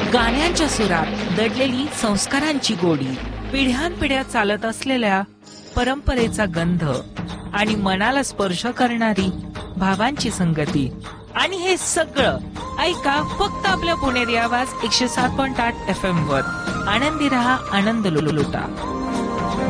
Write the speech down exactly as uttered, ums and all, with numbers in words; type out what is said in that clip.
गाण्यांच्या सुरात दडलेली संस्कारांची गोडी, पिढ्यानपिढ्या चालत असलेल्या परंपरेचा गंध आणि मनाला स्पर्श करणारी भावांची संगती. आणि हे सगळं ऐका फक्त आपल्या पुणेरी आवाज एकशे सात पॉइंट आठ एफ एम वर. आनंदी रहा, आनंद लुटा.